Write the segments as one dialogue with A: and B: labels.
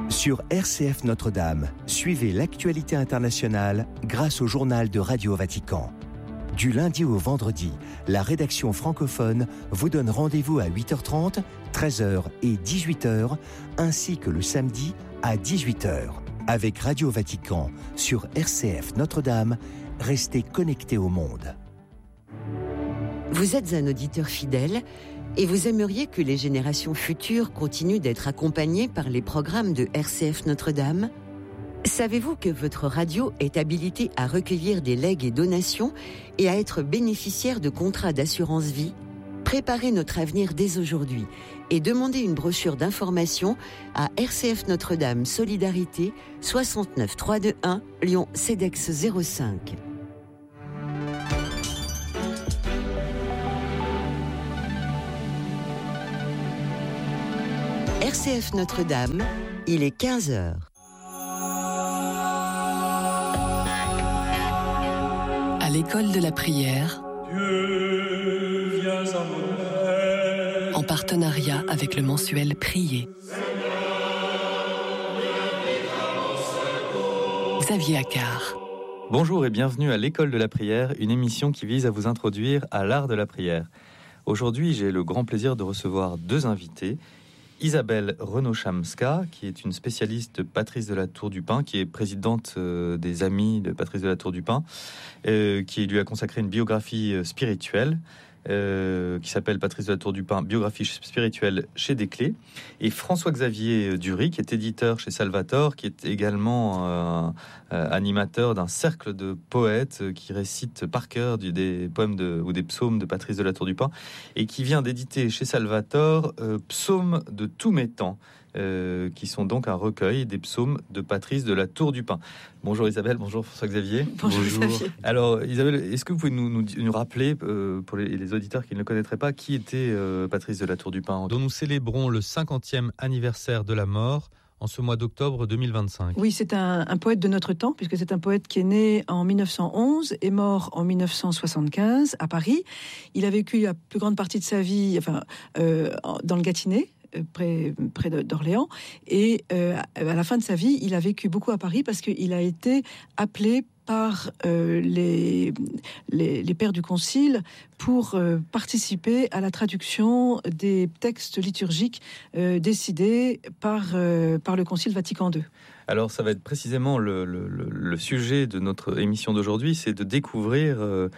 A: Sur RCF Notre-Dame, suivez l'actualité internationale grâce au journal de Radio Vatican. Du lundi au vendredi, la rédaction francophone vous donne rendez-vous à 8h30, 13h et 18h, ainsi que le samedi à 18h. Avec Radio Vatican sur RCF Notre-Dame, restez connectés au monde.
B: Vous êtes un auditeur fidèle et vous aimeriez que les générations futures continuent d'être accompagnées par les programmes de RCF Notre-Dame ? Savez-vous que votre radio est habilitée à recueillir des legs et donations et à être bénéficiaire de contrats d'assurance vie ? Préparez notre avenir dès aujourd'hui et demandez une brochure d'information à RCF Notre-Dame Solidarité 69 321 Lyon CEDEX 05. RCF Notre-Dame, il est 15h.
C: À l'école de la prière, en partenariat avec le mensuel Prier. Xavier Accard.
D: Bonjour et bienvenue à l'école de la prière, une émission qui vise à vous introduire à l'art de la prière. Aujourd'hui, j'ai le grand plaisir de recevoir deux invités. Isabelle Renaud-Chamska, qui est une spécialiste de Patrice de la Tour du Pin, qui est présidente des Amis de Patrice de la Tour du Pin, qui lui a consacré une biographie spirituelle, qui s'appelle Patrice de la Tour du Pin, biographie spirituelle chez Desclés, et François-Xavier Dury, qui est éditeur chez Salvator, qui est également animateur d'un cercle de poètes qui récitent par cœur des poèmes ou des psaumes de Patrice de la Tour du Pin, et qui vient d'éditer chez Salvator Psaumes de tous mes temps, qui sont donc un recueil des psaumes de Patrice de la Tour du Pin. Bonjour Isabelle, bonjour François-Xavier.
B: Bonjour Xavier.
D: Alors Isabelle, est-ce que vous pouvez nous rappeler, pour les auditeurs qui ne le connaîtraient pas, qui était Patrice de la Tour du Pin, dont nous célébrons le 50e anniversaire de la mort en ce mois d'octobre 2025.
E: Oui, c'est un poète de notre temps, puisque c'est un poète qui est né en 1911 et mort en 1975 à Paris. Il a vécu la plus grande partie de sa vie dans le Gâtinais, près d'Orléans, et à la fin de sa vie, il a vécu beaucoup à Paris parce qu'il a été appelé par les pères du Concile pour participer à la traduction des textes liturgiques décidés par le Concile Vatican II.
D: Alors ça va être précisément le sujet de notre émission d'aujourd'hui, c'est de découvrir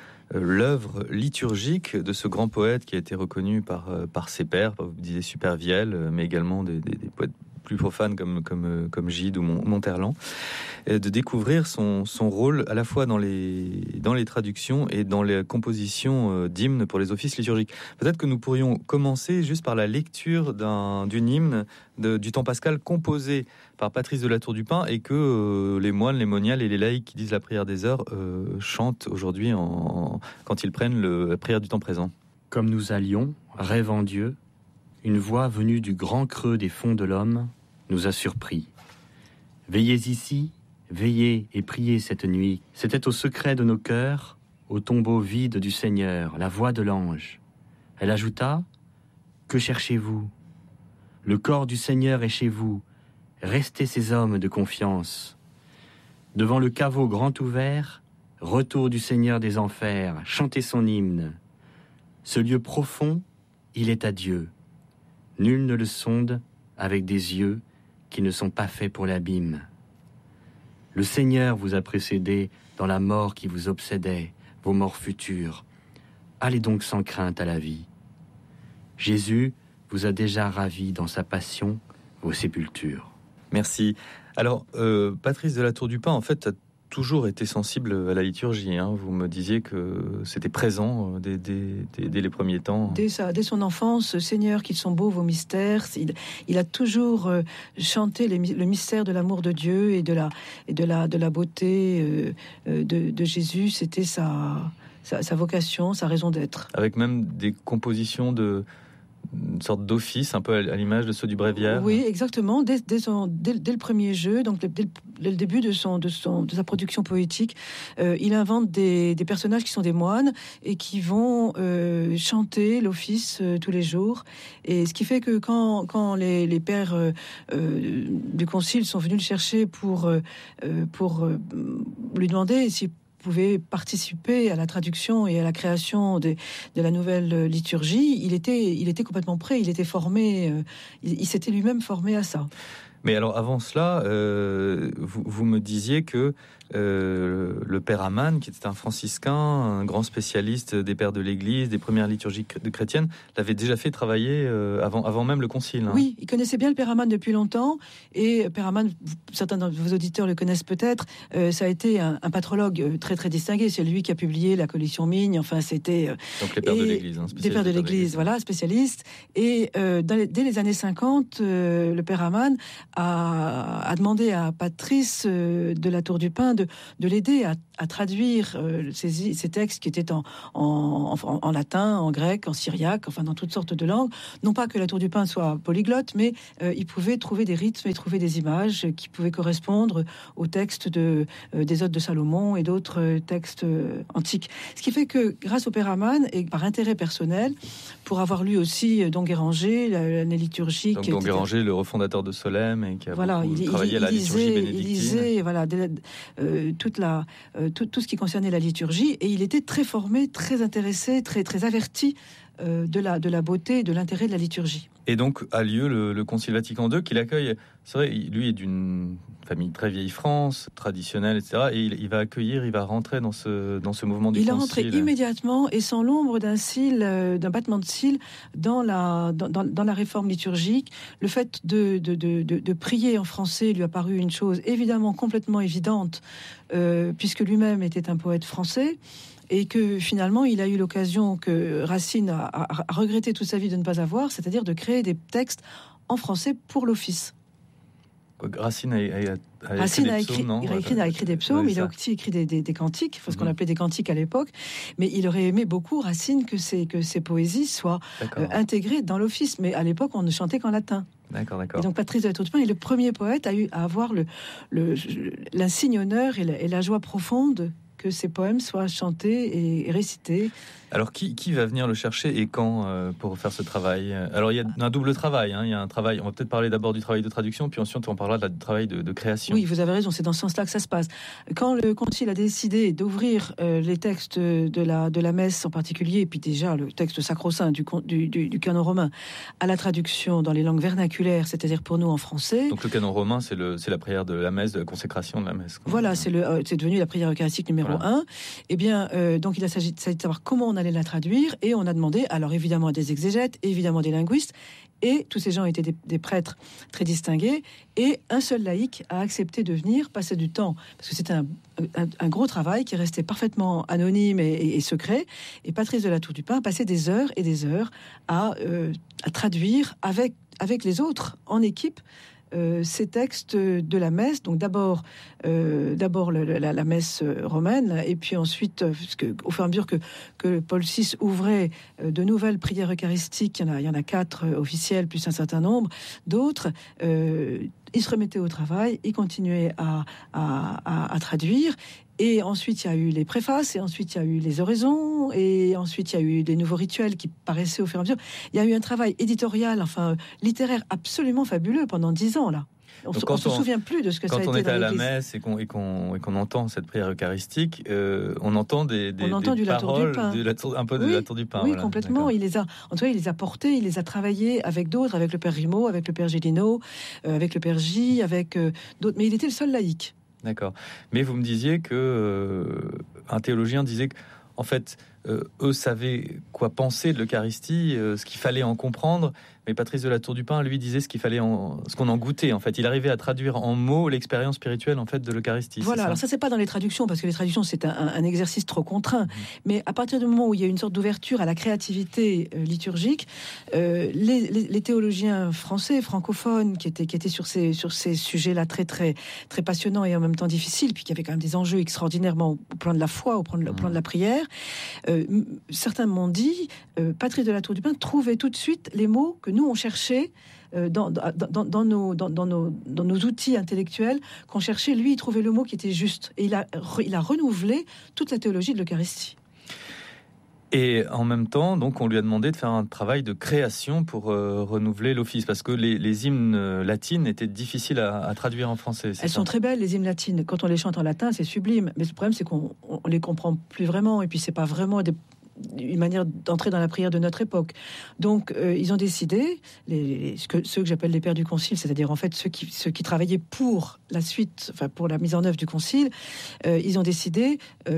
D: l'œuvre liturgique de ce grand poète qui a été reconnu par ses pairs, vous disiez Supervielle, mais également des poètes plus profanes comme Gide ou Monterland, de découvrir son rôle à la fois dans les traductions et dans les compositions d'hymnes pour les offices liturgiques. Peut-être que nous pourrions commencer juste par la lecture d'une hymne du temps pascal composé par Patrice de la Tour du Pin et que les moines, les moniales et les laïcs qui disent la prière des heures chantent aujourd'hui quand ils prennent la prière du temps présent.
F: Comme nous allions, rêvant Dieu, une voix venue du grand creux des fonds de l'homme nous a surpris. Veillez ici, veillez et priez cette nuit. C'était au secret de nos cœurs, au tombeau vide du Seigneur, la voix de l'ange. Elle ajouta, « Que cherchez-vous ? Le corps du Seigneur est chez vous. Restez ces hommes de confiance. Devant le caveau grand ouvert, retour du Seigneur des enfers, chantez son hymne. Ce lieu profond, il est à Dieu. Nul ne le sonde avec des yeux qui ne sont pas faits pour l'abîme. Le Seigneur vous a précédé dans la mort qui vous obsédait, vos morts futures. Allez donc sans crainte à la vie. Jésus vous a déjà ravi dans sa passion, vos sépultures. »
D: Merci. Alors, Patrice de la Tour du Pin, en fait, a toujours été sensible à la liturgie. Vous me disiez que c'était présent dès les premiers temps. Dès
E: son enfance, Seigneur, qu'ils sont beaux vos mystères. Il a toujours chanté le mystère de l'amour de Dieu et de la beauté de Jésus. C'était sa vocation, sa raison d'être.
D: Avec même des compositions une sorte d'office, un peu à l'image de ceux du bréviaire.
E: Oui, exactement. Dès le premier jeu, donc dès le début de sa production poétique, il invente des personnages qui sont des moines et qui vont chanter l'office tous les jours. Et ce qui fait que quand les pères du concile sont venus le chercher pour lui demander s'il pouvait participer à la traduction et à la création de la nouvelle liturgie, il était complètement prêt, il était formé, il s'était lui-même formé à ça.
D: Mais alors avant cela, vous me disiez que le père Amann, qui était un franciscain, un grand spécialiste des pères de l'Église, des premières liturgies chrétiennes, l'avait déjà fait travailler avant même le concile. Hein.
E: Oui, il connaissait bien le père Amann depuis longtemps. Et père Amann, certains de vos auditeurs le connaissent peut-être, ça a été un patrologue très très distingué. C'est lui qui a publié la collection Migne. Enfin, c'était...
D: Donc les pères de l'Église. Hein,
E: des pères de l'Église, voilà, spécialiste. Et dès les années 50, le père Amann a demandé à Patrice de la Tour du Pin de l'aider à traduire ces textes qui étaient en latin, en grec, en syriaque, enfin dans toutes sortes de langues. Non pas que la Tour du Pin soit polyglotte, mais il pouvait trouver des rythmes et trouver des images qui pouvaient correspondre aux textes des Odes de Salomon et d'autres textes antiques. Ce qui fait que grâce au père Amann et par intérêt personnel, pour avoir lu aussi Don Guéranger, l'année liturgique...
D: Donc Don Guéranger, le refondateur de Solesmes et qui a beaucoup travaillé à la liturgie bénédictine.
E: Il lisait voilà, tout ce qui concernait la liturgie, et il était très formé, très intéressé, très, très averti de la beauté et de l'intérêt de la liturgie.
D: Et donc a lieu le Concile Vatican II, qu'il accueille. C'est vrai, lui est d'une famille très vieille France, traditionnelle, etc. Et il va rentrer dans ce mouvement du Concile. Il est rentré
E: immédiatement et sans l'ombre d'un battement de cils dans la réforme liturgique. Le fait de prier en français lui a paru une chose évidemment complètement évidente, puisque lui-même était un poète français. Et que finalement, il a eu l'occasion que Racine a regretté toute sa vie de ne pas avoir, c'est-à-dire de créer des textes en français pour l'office.
D: Racine a
E: écrit des psaumes, il a aussi écrit des cantiques, ce qu'on appelait des cantiques à l'époque, mais il aurait aimé beaucoup, Racine, que ses poésies soient intégrées dans l'office, mais à l'époque, on ne chantait qu'en latin.
D: D'accord.
E: Et donc Patrice de la Tour du Pin est le premier poète à avoir l'insigne honneur et la joie profonde que ces poèmes soient chantés et récités.
D: Alors, qui va venir le chercher et quand pour faire ce travail ? Alors, il y a un double travail. Hein. Il y a un travail. On va peut-être parler d'abord du travail de traduction, puis ensuite on parlera du travail de création. Oui,
E: vous avez raison. C'est dans ce sens-là que ça se passe. Quand le Concile a décidé d'ouvrir les textes de la messe en particulier, et puis déjà le texte sacro-saint du canon romain, à la traduction dans les langues vernaculaires, c'est-à-dire pour nous en français.
D: Donc le canon romain, c'est la prière de la messe, de la consécration de la messe.
E: Voilà, c'est devenu la prière eucharistique numéro 1. Eh bien, donc il s'agit de savoir comment on allait la traduire, et on a demandé, alors évidemment à des exégètes, évidemment des linguistes, et tous ces gens étaient des prêtres très distingués, et un seul laïc a accepté de venir passer du temps, parce que c'était un gros travail qui restait parfaitement anonyme et secret, et Patrice de la Tour du Pin a passé des heures et des heures à traduire avec les autres, en équipe, ces textes de la messe. Donc d'abord la messe romaine, et puis ensuite, au fur et à mesure que Paul VI ouvrait de nouvelles prières eucharistiques, il y en a 4 officielles plus un certain nombre d'autres, il se remettait au travail, il continuait à traduire. Et ensuite, il y a eu les préfaces, et ensuite, il y a eu les oraisons, et ensuite, il y a eu des nouveaux rituels qui paraissaient au fur et à mesure. Il y a eu un travail éditorial, littéraire, absolument fabuleux pendant 10 ans, là. On ne se souvient plus de ce que ça a été.
D: Quand on est à la
E: l'Église.
D: Messe et qu'on entend cette prière eucharistique, on entend des
E: paroles
D: un peu de la Tour du Pin.
E: Oui,
D: voilà.
E: complètement.
D: D'accord.
E: Il les a portés, il les a travaillés avec d'autres, avec le père Rimaud, avec le père Gélineau, avec le père J, avec d'autres. Mais il était le seul laïc.
D: D'accord. Mais vous me disiez que un théologien disait que, en fait, eux savaient quoi penser de l'Eucharistie, ce qu'il fallait en comprendre, Mais Patrice de la Tour du Pin, lui, disait ce qu'on en goûtait. En fait, il arrivait à traduire en mots l'expérience spirituelle en fait de l'Eucharistie.
E: Voilà. Alors ça, c'est pas dans les traductions, parce que les traductions, c'est un exercice trop contraint. Mais à partir du moment où il y a une sorte d'ouverture à la créativité liturgique, les théologiens français, francophones, qui étaient sur ces sujets-là très très très passionnants et en même temps difficiles, puis qui avaient quand même des enjeux extraordinairement au plan de la foi, au plan de la prière. Certains m'ont dit, Patrice de la Tour du Pin trouvait tout de suite les mots que nous on cherchait dans nos outils intellectuels qu'on cherchait. Lui, il trouvait le mot qui était juste, et il a renouvelé toute la théologie de l'Eucharistie.
D: Et en même temps, donc, on lui a demandé de faire un travail de création pour renouveler l'office, parce que les hymnes latines étaient difficiles à traduire en français.
E: Elles sont très belles, les hymnes latines. Quand on les chante en latin, c'est sublime. Mais le problème, c'est qu'on les comprend plus vraiment, et puis c'est pas vraiment une manière d'entrer dans la prière de notre époque. Donc, ils ont décidé, ceux que j'appelle les pères du concile, c'est-à-dire en fait ceux qui travaillaient pour la suite, enfin pour la mise en œuvre du concile, ils ont décidé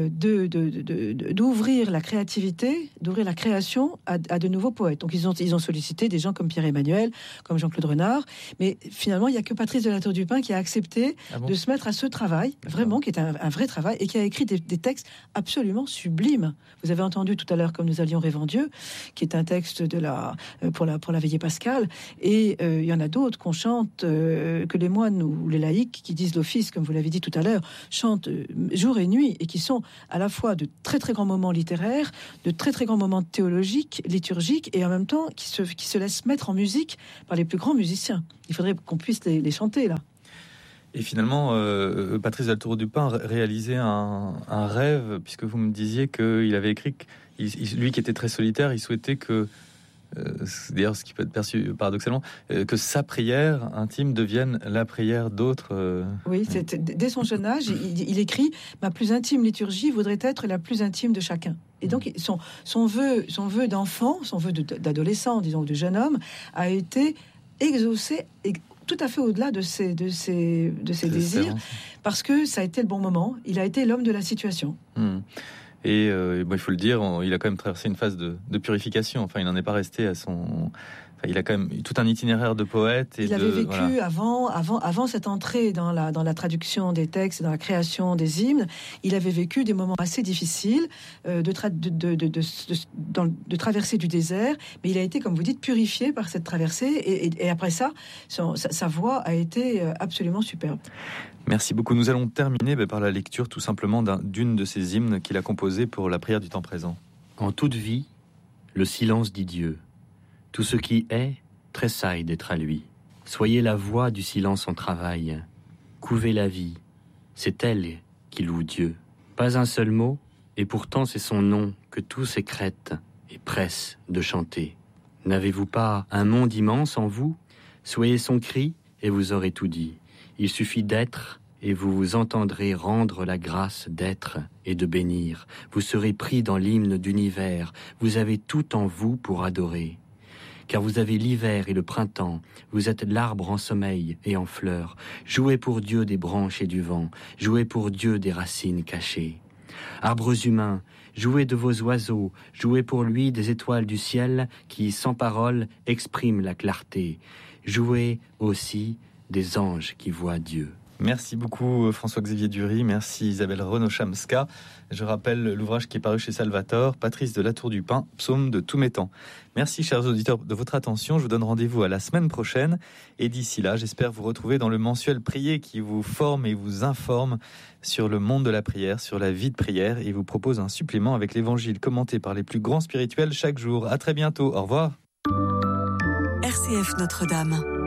E: d'ouvrir la créativité, d'ouvrir la création à de nouveaux poètes. Donc, ils ont sollicité des gens comme Pierre-Emmanuel, comme Jean-Claude Renard, mais finalement, il n'y a que Patrice de la Tour du Pin qui a accepté de se mettre à ce travail, vraiment, qui est un vrai travail, et qui a écrit des textes absolument sublimes. Vous avez entendu tout à l'heure, comme nous allions rêver en Dieu, qui est un texte pour la veillée pascale, et il y en a d'autres qu'on chante, que les moines ou les laïcs qui disent l'office, comme vous l'avez dit tout à l'heure, chantent jour et nuit, et qui sont à la fois de très très grands moments littéraires, de très très grands moments théologiques, liturgiques, et en même temps qui se laissent mettre en musique par les plus grands musiciens. Il faudrait qu'on puisse les chanter là.
D: Et finalement, Patrice de la Tour du Pin réalisait un rêve, puisque vous me disiez qu'il avait écrit, lui qui était très solitaire, il souhaitait que, d'ailleurs ce qui peut être perçu paradoxalement, que sa prière intime devienne la prière d'autres.
E: Oui, dès son jeune âge, il écrit « Ma plus intime liturgie voudrait être la plus intime de chacun ». Et donc son vœu d'enfant, son vœu d'adolescent, disons, de jeune homme, a été exaucé tout à fait au-delà de ses désirs, parce que ça a été le bon moment. Il a été l'homme de la situation.
D: Et il faut le dire, il a quand même traversé une phase de purification. Enfin, il n'en est pas resté à son... il a quand même eu tout un itinéraire de poète.
E: Il avait vécu avant cette entrée dans la traduction des textes, dans la création des hymnes, il avait vécu des moments assez difficiles de traverser du désert, mais il a été, comme vous dites, purifié par cette traversée, et après ça, sa voix a été absolument superbe.
D: Merci beaucoup. Nous allons terminer par la lecture tout simplement d'une de ces hymnes qu'il a composées pour la prière du temps présent.
F: En toute vie, le silence dit Dieu. Tout ce qui est tressaille d'être à lui. Soyez la voix du silence en travail. Couvez la vie, c'est elle qui loue Dieu. Pas un seul mot, et pourtant c'est son nom que tout sécrète et presse de chanter. N'avez-vous pas un monde immense en vous ? Soyez son cri et vous aurez tout dit. Il suffit d'être et vous vous entendrez rendre la grâce d'être et de bénir. Vous serez pris dans l'hymne d'univers. Vous avez tout en vous pour adorer. Car vous avez l'hiver et le printemps, vous êtes l'arbre en sommeil et en fleurs. Jouez pour Dieu des branches et du vent, jouez pour Dieu des racines cachées. Arbres humains, jouez de vos oiseaux, jouez pour lui des étoiles du ciel qui, sans parole, expriment la clarté. Jouez aussi des anges qui voient Dieu.
D: Merci beaucoup François-Xavier Dury, merci Isabelle Renaud-Chamska. Je rappelle l'ouvrage qui est paru chez Salvator, Patrice de la Tour du Pin, psaume de tous mes temps. Merci chers auditeurs de votre attention, je vous donne rendez-vous à la semaine prochaine et d'ici là j'espère vous retrouver dans le mensuel Prier qui vous forme et vous informe sur le monde de la prière, sur la vie de prière et vous propose un supplément avec l'évangile commenté par les plus grands spirituels chaque jour. À très bientôt, au revoir.
C: RCF Notre-Dame.